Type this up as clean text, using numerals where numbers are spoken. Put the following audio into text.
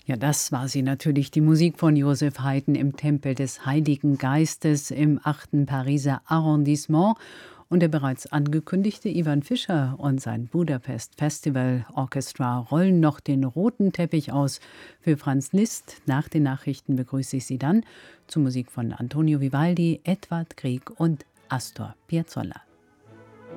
Ja, das war sie natürlich, die Musik von Joseph Haydn im Tempel des Heiligen Geistes im 8. Pariser Arrondissement. Und der bereits angekündigte Ivan Fischer und sein Budapest Festival Orchestra rollen noch den roten Teppich aus für Franz Liszt. Nach den Nachrichten begrüße ich Sie dann zur Musik von Antonio Vivaldi, Edvard Grieg und Astor Piazzolla.